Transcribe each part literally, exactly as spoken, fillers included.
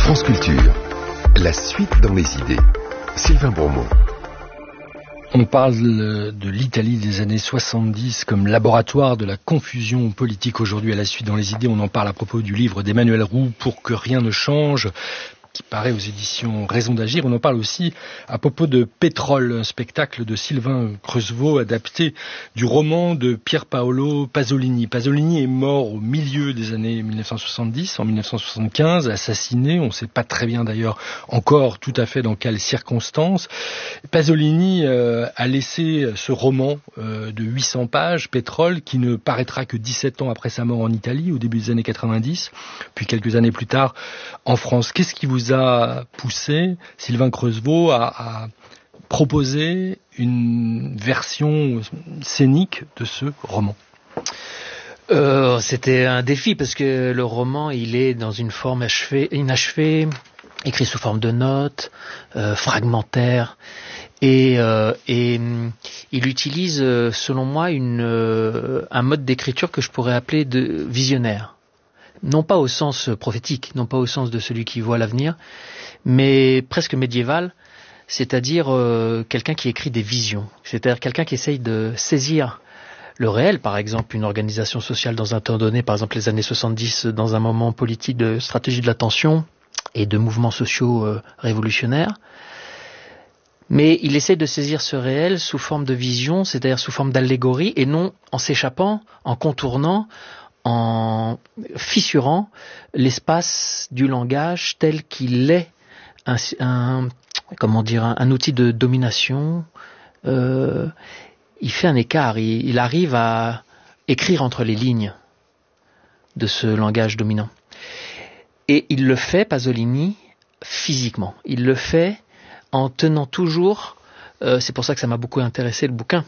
France Culture, la suite dans les idées. Sylvain Bourmont. On parle de l'Italie des années soixante-dix comme laboratoire de la confusion politique. Aujourd'hui, à la suite dans les idées, on en parle à propos du livre d'Emmanuel Roux, Pour que rien ne change, qui paraît aux éditions Raison d'agir. On en parle aussi à propos de Pétrole, un spectacle de Sylvain Creusevaux adapté du roman de Pier Paolo Pasolini. Pasolini est mort au milieu des années mille neuf cent soixante-dix, en mille neuf cent soixante-quinze, assassiné. On ne sait pas très bien d'ailleurs encore tout à fait dans quelles circonstances. Pasolini euh, a laissé ce roman euh, de huit cents pages, Pétrole, qui ne paraîtra que dix-sept ans après sa mort en Italie, au début des années quatre-vingt-dix, puis quelques années plus tard en France. Qu'est-ce qui vous a poussé, Sylvain Creusevaux, à, à proposer une version scénique de ce roman? Euh, c'était un défi parce que le roman, il est dans une forme achevée, inachevée, écrit sous forme de notes, euh, fragmentaire, et, euh, et il utilise, selon moi, une, euh, un mode d'écriture que je pourrais appeler de visionnaire. Non pas au sens prophétique, non pas au sens de celui qui voit l'avenir, mais presque médiéval, c'est-à-dire euh, quelqu'un qui écrit des visions, c'est-à-dire quelqu'un qui essaye de saisir le réel, par exemple une organisation sociale dans un temps donné, par exemple les années soixante-dix, dans un moment politique de stratégie de l'attention et de mouvements sociaux euh, révolutionnaires, mais il essaie de saisir ce réel sous forme de vision, c'est-à-dire sous forme d'allégorie, et non en s'échappant, en contournant, en fissurant l'espace du langage tel qu'il est un, un comment dire un, un outil de domination. Euh, il fait un écart, il, il arrive à écrire entre les lignes de ce langage dominant. Et il le fait, Pasolini, physiquement. Il le fait en tenant toujours, euh, c'est pour ça que ça m'a beaucoup intéressé le bouquin,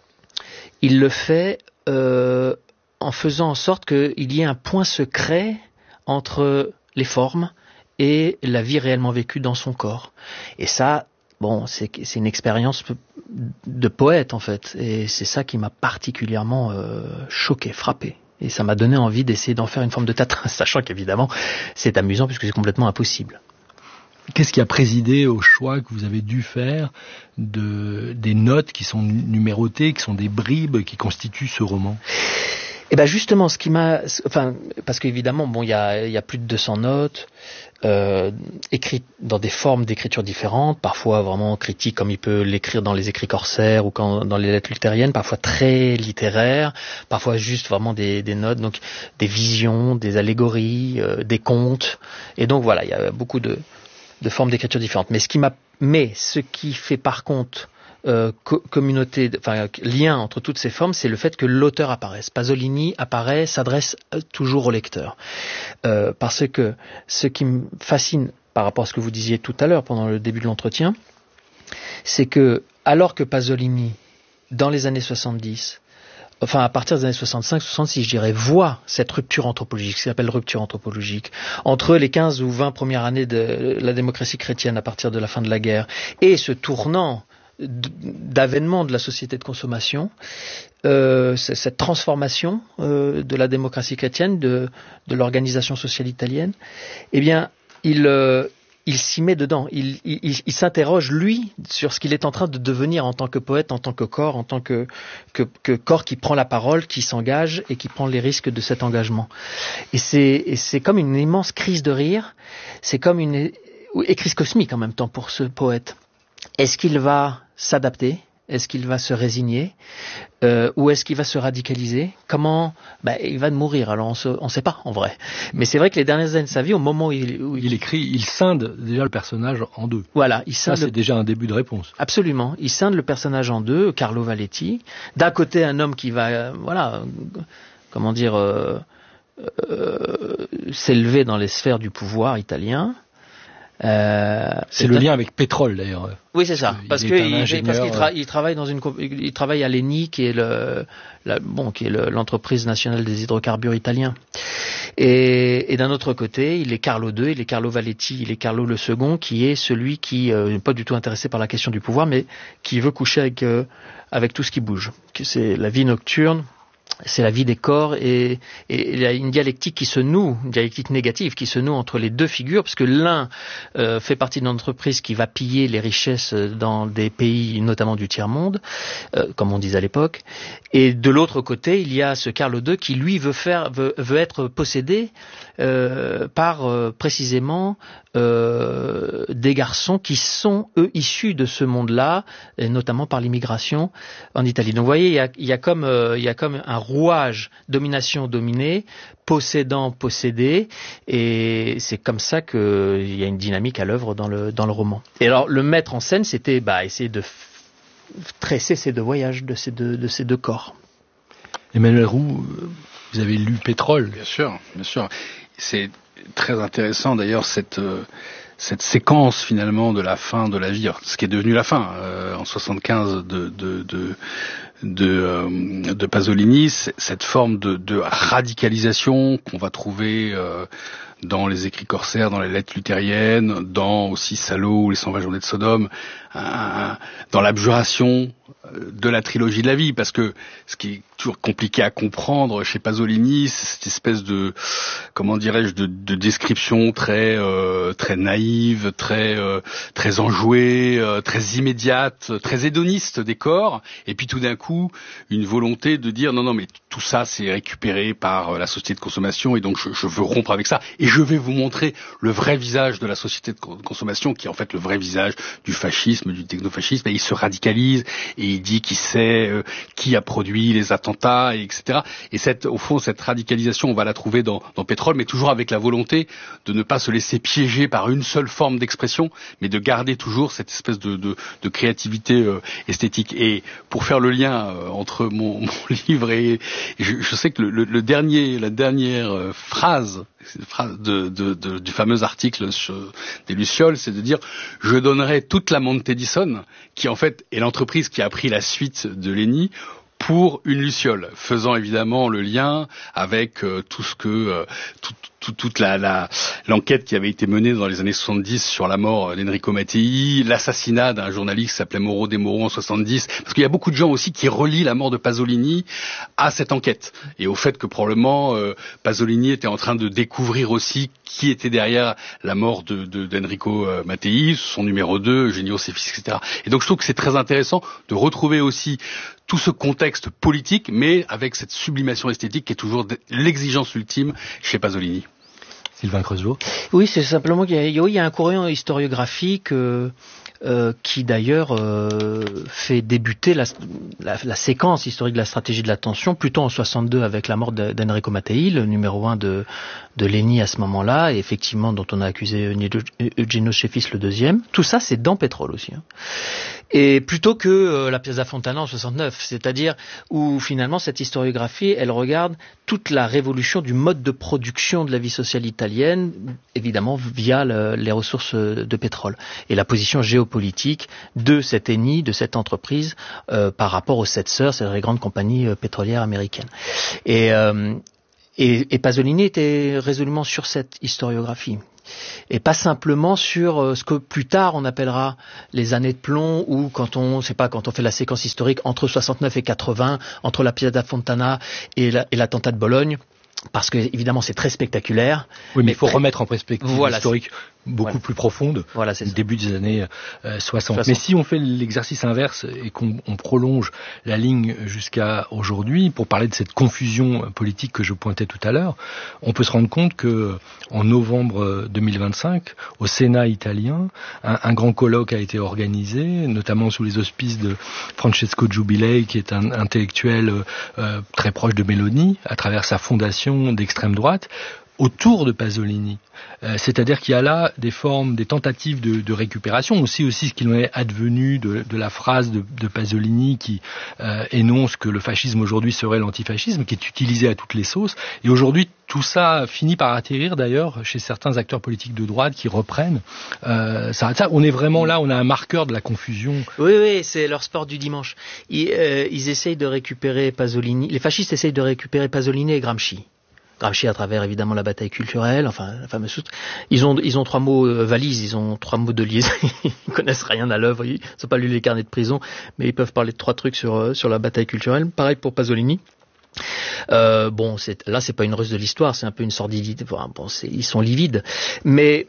il le fait euh, en faisant en sorte qu'il y ait un point secret entre les formes et la vie réellement vécue dans son corps. Et ça, bon, c'est, c'est une expérience de poète en fait, et c'est ça qui m'a particulièrement euh, choqué, frappé. Et ça m'a donné envie d'essayer d'en faire une forme de théâtre, sachant qu'évidemment c'est amusant puisque c'est complètement impossible. Qu'est-ce qui a présidé au choix que vous avez dû faire de, des notes qui sont numérotées, qui sont des bribes qui constituent ce roman ? Eh ben justement, ce qui m'a, enfin, parce qu'évidemment, bon, il y a, il y a plus de deux cents notes, euh, écrites dans des formes d'écriture différentes, parfois vraiment critiques comme il peut l'écrire dans les écrits corsaires ou quand, dans les lettres luthériennes, parfois très littéraires, parfois juste vraiment des, des notes, donc des visions, des allégories, euh, des contes, et donc voilà, il y a beaucoup de, de formes d'écriture différentes. Mais ce qui m'a, mais ce qui fait par contre Euh, co- communauté, enfin lien entre toutes ces formes, c'est le fait que l'auteur apparaisse. Pasolini apparaît, s'adresse toujours au lecteur. Euh, parce que ce qui me fascine par rapport à ce que vous disiez tout à l'heure pendant le début de l'entretien, c'est que alors que Pasolini, dans les années soixante-dix, enfin à partir des années soixante-cinq soixante-six, je dirais, voit cette rupture anthropologique, ce qui s'appelle rupture anthropologique, entre les quinze ou vingt premières années de la démocratie chrétienne à partir de la fin de la guerre, et ce tournant d'avènement de la société de consommation, euh, cette transformation euh, de la démocratie chrétienne, de, de l'organisation sociale italienne, eh bien, il, euh, il s'y met dedans. Il, il, il s'interroge, lui, sur ce qu'il est en train de devenir en tant que poète, en tant que corps, en tant que, que, que corps qui prend la parole, qui s'engage et qui prend les risques de cet engagement. Et c'est, et c'est comme une immense crise de rire, c'est comme une et crise cosmique en même temps pour ce poète. Est-ce qu'il va s'adapter ? Est-ce qu'il va se résigner ? euh, Ou est-ce qu'il va se radicaliser ? Comment ? Ben, il va mourir, alors on ne sait pas en vrai. Mais c'est vrai que les dernières années de sa vie, au moment où il... Où il... il écrit, il scinde déjà le personnage en deux. Voilà, il scinde... Ça, c'est le... déjà un début de réponse. Absolument, il scinde le personnage en deux, Carlo Valetti. D'un côté, un homme qui va, euh, voilà, euh, comment dire, euh, euh, s'élever dans les sphères du pouvoir italien. Euh, c'est le un... lien avec Pétrole d'ailleurs. Oui, c'est ça. Parce que il, parce qu'il tra- il travaille dans une, il travaille à l'Eni, qui est le, la, bon, qui est le, l'entreprise nationale des hydrocarbures italiens. Et, et d'un autre côté, il est Carlo deux, il est Carlo Valetti, il est Carlo le second, qui est celui qui euh, n'est pas du tout intéressé par la question du pouvoir, mais qui veut coucher avec euh, avec tout ce qui bouge. C'est la vie nocturne. c'est la vie des corps et, et il y a une dialectique qui se noue, une dialectique négative qui se noue entre les deux figures, parce que l'un euh, fait partie d'une entreprise qui va piller les richesses dans des pays, notamment du tiers-monde, euh, comme on disait à l'époque, et de l'autre côté, il y a ce Carlo deux qui, lui, veut faire, veut, veut être possédé euh, par euh, précisément euh, des garçons qui sont, eux, issus de ce monde-là, et notamment par l'immigration en Italie. Donc, vous voyez, il y a, il y a comme, euh, il y a comme un rouage, domination dominée, possédant possédé, et c'est comme ça qu'il y a une dynamique à l'œuvre dans le dans le roman. Et alors le mettre en scène, c'était bah essayer de f- tresser ces deux voyages de ces deux de ces deux corps. Emmanuel Roux, vous avez lu Pétrole. Bien sûr, bien sûr. C'est très intéressant d'ailleurs cette euh, cette séquence finalement de la fin de la vie, alors, ce qui est devenu la fin euh, en soixante-quinze de de de de, euh, de Pasolini, cette forme de, de radicalisation qu'on va trouver euh, dans les écrits corsaires, dans les lettres luthériennes, dans aussi Salo ou les cent vingt journées de Sodome, un, dans l'abjuration de la trilogie de la vie, parce que ce qui est toujours compliqué à comprendre chez Pasolini, c'est cette espèce de, comment dirais-je, de, de description très euh, très naïve, très euh, très enjouée, euh, très immédiate, très hédoniste des corps, et puis tout d'un coup une volonté de dire non non mais tout ça c'est récupéré par la société de consommation et donc je, je veux rompre avec ça et je vais vous montrer le vrai visage de la société de consommation qui est en fait le vrai visage du fascisme, du technofascisme, et il se radicalise et il dit qui sait, euh, qui a produit les attentats, et etc. Et cette, au fond, cette radicalisation, on va la trouver dans, dans Pétrole, mais toujours avec la volonté de ne pas se laisser piéger par une seule forme d'expression, mais de garder toujours cette espèce de, de, de créativité euh, esthétique. Et pour faire le lien euh, entre mon, mon livre et, et je, je sais que le, le, le dernier, la dernière euh, phrase, phrase de, de, de, du fameux article sur, des Lucioles, c'est de dire « Je donnerai toute la Monte Edison », qui en fait est l'entreprise qui a pris la suite de Lenny, pour une Luciole, faisant évidemment le lien avec euh, tout ce que euh, tout, tout, toute la, la l'enquête qui avait été menée dans les années soixante-dix sur la mort d'Enrico Mattei, l'assassinat d'un journaliste qui s'appelait Mauro De Moro en soixante-dix, parce qu'il y a beaucoup de gens aussi qui relient la mort de Pasolini à cette enquête et au fait que probablement euh, Pasolini était en train de découvrir aussi qui était derrière la mort de, de d'Enrico Mattei, son numéro deux, Eugenio, ses fils, et cetera. Et donc je trouve que c'est très intéressant de retrouver aussi tout ce contexte politique, mais avec cette sublimation esthétique qui est toujours l'exigence ultime chez Pasolini. Sylvain Creusot. Oui, c'est simplement qu'il y a, il y a un courant historiographique euh, euh, qui d'ailleurs euh, fait débuter la, la, la séquence historique de la stratégie de l'attention, plutôt en soixante-deux avec la mort d'Enrico Mattei, le numéro un de, de Lenny à ce moment-là, et effectivement dont on a accusé Eugenio Scefis le deuxième. Tout ça, c'est dans Pétrole aussi. Hein. Et plutôt que euh, la Piazza Fontana en soixante-neuf, c'est-à-dire où finalement cette historiographie, elle regarde toute la révolution du mode de production de la vie sociale italienne, évidemment via le, les ressources de pétrole et la position géopolitique de cette Eni, de cette entreprise euh, par rapport aux sept sœurs, c'est-à-dire les grandes compagnies euh, pétrolières américaines. Et, euh, et, et Pasolini était résolument sur cette historiographie. Et pas simplement sur euh, ce que plus tard on appellera les années de plomb, ou quand on, c'est pas, quand on fait la séquence historique entre soixante-neuf et quatre-vingts, entre la Piazza Fontana et, la, et l'attentat de Bologne, parce que évidemment c'est très spectaculaire. Oui, mais il faut très... remettre en perspective voilà, historique beaucoup voilà. plus profonde, voilà, c'est le ça. début des années euh, soixante. soixante. Mais si on fait l'exercice inverse et qu'on on prolonge la ligne jusqu'à aujourd'hui, pour parler de cette confusion politique que je pointais tout à l'heure, on peut se rendre compte que en novembre deux mille vingt-cinq, au Sénat italien, un, un grand colloque a été organisé, notamment sous les auspices de Francesco Giubilei, qui est un intellectuel euh, très proche de Meloni, à travers sa fondation d'extrême droite, autour de Pasolini. Euh, c'est-à-dire qu'il y a là des formes, des tentatives de, de récupération, aussi aussi ce qu'il en est advenu de, de la phrase de, de Pasolini qui euh, énonce que le fascisme aujourd'hui serait l'antifascisme, qui est utilisé à toutes les sauces. Et aujourd'hui, tout ça finit par atterrir d'ailleurs chez certains acteurs politiques de droite qui reprennent. Euh, ça, ça, on est vraiment là, on a un marqueur de la confusion. Oui, oui, c'est leur sport du dimanche. Ils, euh, ils essayent de récupérer Pasolini, les fascistes essayent de récupérer Pasolini et Gramsci. Gramsci à travers évidemment la bataille culturelle, enfin la fameuse. Ils ont ils ont trois mots euh, valises, ils ont trois mots de liaison. Ils connaissent rien à l'œuvre, ils n'ont pas lu les carnets de prison, mais ils peuvent parler de trois trucs sur euh, sur la bataille culturelle. Pareil pour Pasolini. Euh, bon, c'est, là, c'est pas une ruse de l'histoire, c'est un peu une sordidité. Bon, c'est, ils sont livides, mais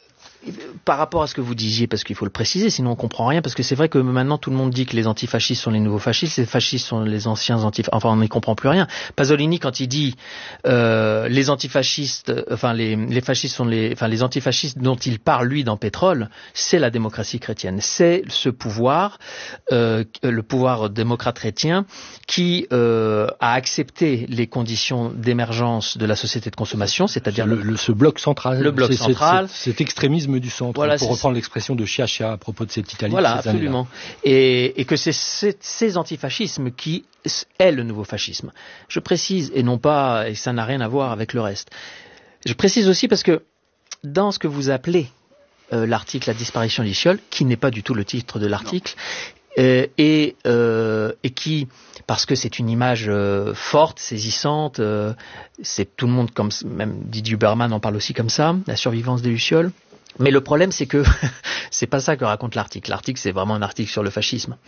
par rapport à ce que vous disiez, parce qu'il faut le préciser, sinon on comprend rien, parce que c'est vrai que maintenant tout le monde dit que les antifascistes sont les nouveaux fascistes, les fascistes sont les anciens antifascistes, enfin on n'y comprend plus rien. Pasolini, quand il dit euh, les antifascistes, enfin les, les fascistes sont les, enfin les antifascistes dont il parle lui dans Pétrole, c'est la démocratie chrétienne, c'est ce pouvoir, euh, le pouvoir démocrate chrétien qui euh, a accepté les conditions d'émergence de la société de consommation, c'est-à-dire le, le, ce bloc central, le bloc c'est, central, c'est, c'est, cet extrémisme du centre, voilà, pour reprendre l'expression de Sciascia à propos de cette Italie. Voilà, de ces absolument. Et, et que c'est, c'est ces antifascismes qui est le nouveau fascisme. Je précise, et non pas, et ça n'a rien à voir avec le reste. Je précise aussi parce que dans ce que vous appelez euh, l'article « La disparition d'Ischiol », qui n'est pas du tout le titre de l'article, euh, et, euh, et qui, parce que c'est une image euh, forte, saisissante, euh, c'est tout le monde, comme même Didier Huberman en parle aussi comme ça, la survivance des Lucioles. Mais le problème, c'est que c'est pas ça que raconte l'article. L'article, c'est vraiment un article sur le fascisme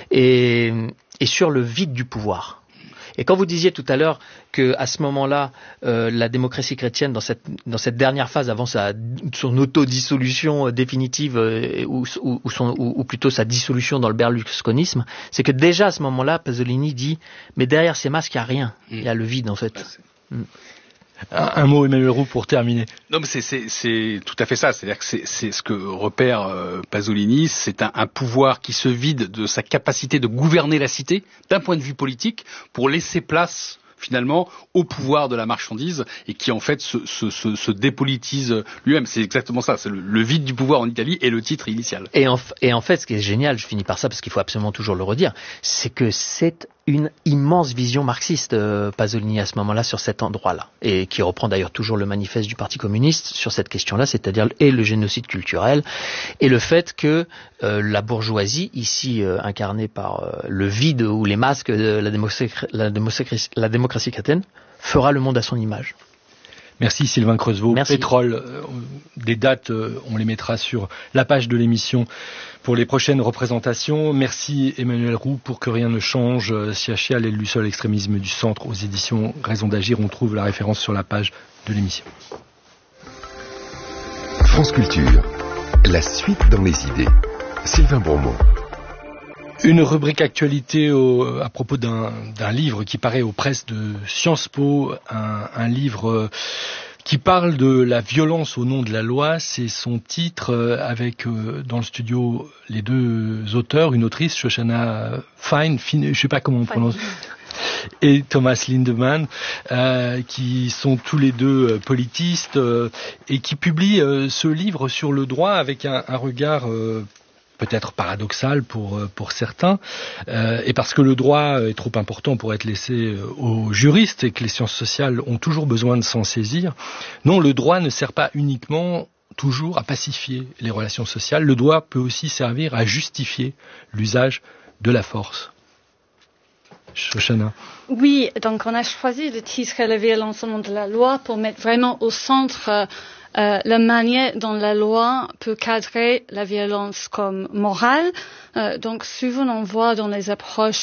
et, et sur le vide du pouvoir. Et quand vous disiez tout à l'heure que à ce moment-là, euh, la démocratie chrétienne, dans cette dans cette dernière phase, avant sa son autodissolution définitive euh, ou, ou, ou, son, ou, ou plutôt sa dissolution dans le berlusconisme, c'est que déjà à ce moment-là, Pasolini dit, mais derrière ces masques, il y a rien, il y a le vide en fait. Mm. Un, un mot, Emmanuel Roux, pour terminer. Non, mais c'est, c'est, c'est tout à fait ça. C'est-à-dire que c'est, c'est ce que repère euh, Pasolini, c'est un, un pouvoir qui se vide de sa capacité de gouverner la cité, d'un point de vue politique, pour laisser place finalement au pouvoir de la marchandise et qui en fait se, se, se, se dépolitise lui-même. C'est exactement ça, c'est le, le vide du pouvoir en Italie et le titre initial. Et en, et en fait, ce qui est génial, je finis par ça parce qu'il faut absolument toujours le redire, c'est que c'est une immense vision marxiste, euh, Pasolini, à ce moment-là, sur cet endroit-là, et qui reprend d'ailleurs toujours le manifeste du Parti communiste sur cette question-là, c'est-à-dire et le génocide culturel, et le fait que euh, la bourgeoisie, ici euh, incarnée par euh, le vide ou les masques de la démocratie, la démocratie, la démocratie chrétienne, fera le monde à son image. Merci Sylvain Creusevaux. Merci. Pétrole, euh, des dates, euh, on les mettra sur la page de l'émission pour les prochaines représentations. Merci Emmanuel Roux pour Que rien ne change. Sciascia, les Lucioles, l'extrémisme du centre aux éditions Raison d'agir. On trouve la référence sur la page de l'émission. France Culture, la suite dans les idées. Sylvain Bourmont. Une rubrique actualité au, à propos d'un, d'un livre qui paraît aux presses de Sciences Po, un, un livre qui parle de la violence au nom de la loi. C'est son titre avec dans le studio les deux auteurs, une autrice, Shoshana Fine, Fine, je sais pas comment on prononce, et Thomas Lindemann, euh, qui sont tous les deux politistes euh, et qui publient euh, ce livre sur le droit avec un, un regard euh, peut-être paradoxal pour pour certains, euh, et parce que le droit est trop important pour être laissé aux juristes et que les sciences sociales ont toujours besoin de s'en saisir. Non, le droit ne sert pas uniquement toujours à pacifier les relations sociales. Le droit peut aussi servir à justifier l'usage de la force. Shoshana. Oui, donc on a choisi le titre La violence au nom de la loi pour mettre vraiment au centre euh, Euh, la manière dont la loi peut cadrer la violence comme morale. Euh, donc souvent on voit dans les approches